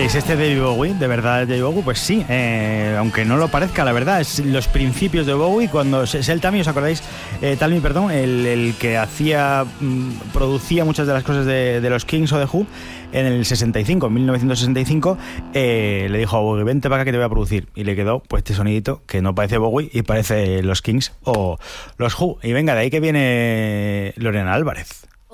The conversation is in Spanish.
Diréis, ¿este de Bowie, de verdad de Bowie? Pues sí, aunque no lo parezca, la verdad, es los principios de Bowie, cuando es el Tammy, ¿os acordáis? Talmy, perdón, el que producía muchas de las cosas de los Kings o de Who, en el 65, en 1965, le dijo a Bowie, vente para acá que te voy a producir, y le quedó pues este sonidito que no parece Bowie y parece los Kings o los Who, y venga, de ahí que viene Lorena Álvarez.